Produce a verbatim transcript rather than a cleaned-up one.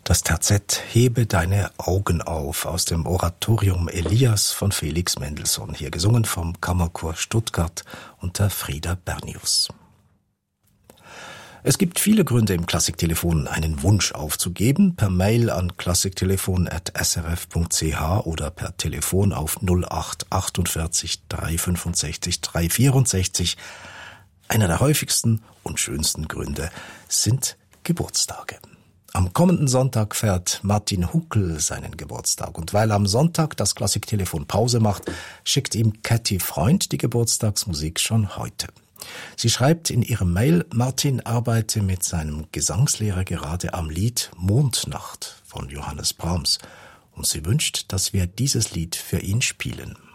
Das Terzett Hebe deine Augen auf aus dem Oratorium Elias von Felix Mendelssohn, hier gesungen vom Kammerchor Stuttgart unter Frieda Bernius. Es gibt viele Gründe im Klassiktelefon, einen Wunsch aufzugeben, per Mail an klassiktelefon at s r f punkt c h oder per Telefon auf null acht achtundvierzig dreihundertfünfundsechzig dreihundertvierundsechzig. Einer der häufigsten und schönsten Gründe sind Geburtstage. Am kommenden Sonntag feiert Martin Huckel seinen Geburtstag und weil am Sonntag das Klassiktelefon Pause macht, schickt ihm Cathy Freund die Geburtstagsmusik schon heute. Sie schreibt in ihrem Mail, Martin arbeite mit seinem Gesangslehrer gerade am Lied Mondnacht von Johannes Brahms und sie wünscht, dass wir dieses Lied für ihn spielen.